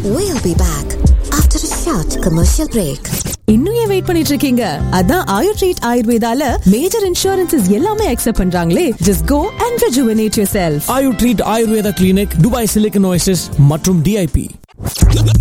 We'll be back after a short commercial break. இன்னும் ஏன் wait பண்ணிட்டு இருக்கீங்க? அதான் ஆயுர் ட்ரீட் ஆயுர்வேதால மேஜர் இன்சூரன்சஸ் எல்லாமே அக்செப்ட் பண்றாங்களே. Just go and rejuvenate yourself. Ayur treat Ayurveda clinic, Dubai silicon oasis மற்றும் DIP.